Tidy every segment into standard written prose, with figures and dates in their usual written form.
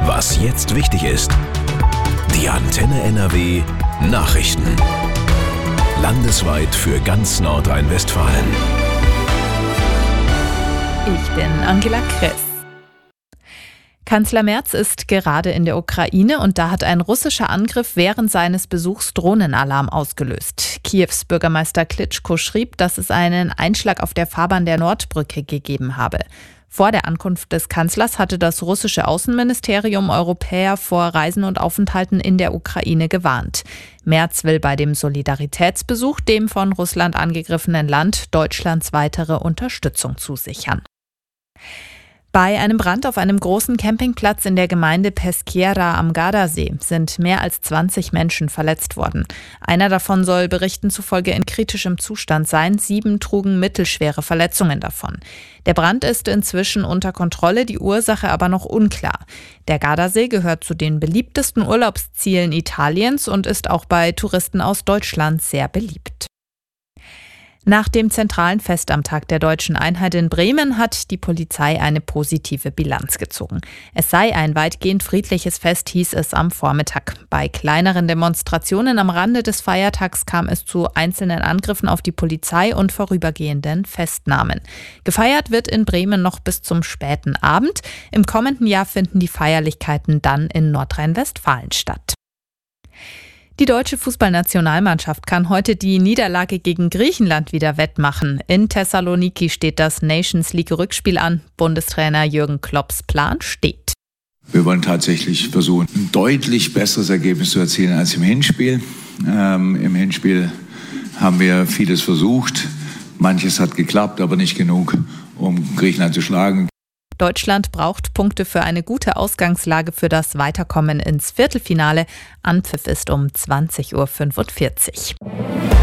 Was jetzt wichtig ist. Die Antenne NRW Nachrichten. Landesweit für ganz Nordrhein-Westfalen. Ich bin Angela Kress. Kanzler Merz ist gerade in der Ukraine und da hat ein russischer Angriff während seines Besuchs Drohnenalarm ausgelöst. Kiews Bürgermeister Klitschko schrieb, dass es einen Einschlag auf der Fahrbahn der Nordbrücke gegeben habe. Vor der Ankunft des Kanzlers hatte das russische Außenministerium Europäer vor Reisen und Aufenthalten in der Ukraine gewarnt. Merz will bei dem Solidaritätsbesuch dem von Russland angegriffenen Land Deutschlands weitere Unterstützung zusichern. Bei einem Brand auf einem großen Campingplatz in der Gemeinde Peschiera am Gardasee sind mehr als 20 Menschen verletzt worden. Einer davon soll Berichten zufolge in kritischem Zustand sein. 7 trugen mittelschwere Verletzungen davon. Der Brand ist inzwischen unter Kontrolle, die Ursache aber noch unklar. Der Gardasee gehört zu den beliebtesten Urlaubszielen Italiens und ist auch bei Touristen aus Deutschland sehr beliebt. Nach dem zentralen Fest am Tag der Deutschen Einheit in Bremen hat die Polizei eine positive Bilanz gezogen. Es sei ein weitgehend friedliches Fest, hieß es am Vormittag. Bei kleineren Demonstrationen am Rande des Feiertags kam es zu einzelnen Angriffen auf die Polizei und vorübergehenden Festnahmen. Gefeiert wird in Bremen noch bis zum späten Abend. Im kommenden Jahr finden die Feierlichkeiten dann in Nordrhein-Westfalen statt. Die deutsche Fußballnationalmannschaft kann heute die Niederlage gegen Griechenland wieder wettmachen. In Thessaloniki steht das Nations League Rückspiel an. Bundestrainer Jürgen Klopps Plan steht. Wir wollen tatsächlich versuchen, ein deutlich besseres Ergebnis zu erzielen als im Hinspiel. Im Hinspiel haben wir vieles versucht. Manches hat geklappt, aber nicht genug, um Griechenland zu schlagen. Deutschland braucht Punkte für eine gute Ausgangslage für das Weiterkommen ins Viertelfinale. Anpfiff ist um 20:45 Uhr.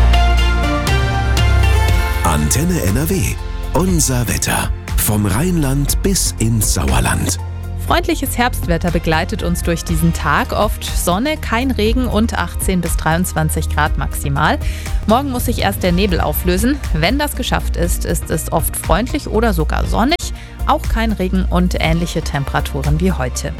Antenne NRW. Unser Wetter. Vom Rheinland bis ins Sauerland. Freundliches Herbstwetter begleitet uns durch diesen Tag. Oft Sonne, kein Regen und 18 bis 23 Grad maximal. Morgen muss sich erst der Nebel auflösen. Wenn das geschafft ist, ist es oft freundlich oder sogar sonnig. Auch kein Regen und ähnliche Temperaturen wie heute.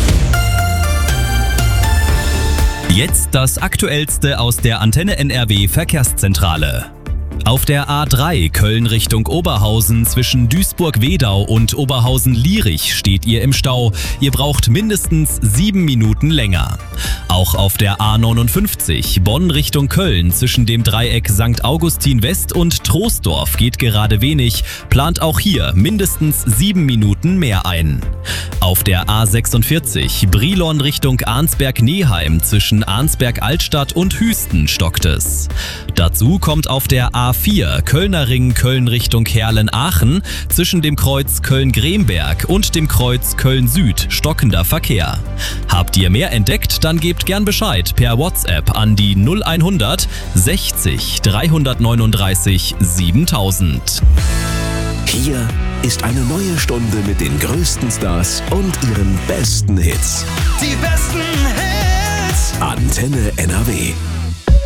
Jetzt das Aktuellste aus der Antenne NRW Verkehrszentrale. Auf der A3 Köln Richtung Oberhausen zwischen Duisburg-Wedau und Oberhausen-Lierich steht ihr im Stau. Ihr braucht mindestens 7 Minuten länger. Auch auf der A59 Bonn Richtung Köln zwischen dem Dreieck St. Augustin West und Troisdorf geht gerade wenig. Plant auch hier mindestens 7 Minuten mehr ein. Auf der A46 Brilon Richtung Arnsberg-Neheim zwischen Arnsberg-Altstadt und Hüsten stockt es. Dazu kommt auf der A4 Kölner Ring Köln Richtung Herlen-Aachen zwischen dem Kreuz Köln-Gremberg und dem Kreuz Köln-Süd stockender Verkehr. Habt ihr mehr entdeckt, dann gebt gern Bescheid per WhatsApp an die 0100 60 339 7000. Hier ist eine neue Stunde mit den größten Stars und ihren besten Hits. Die besten Hits. Antenne NRW.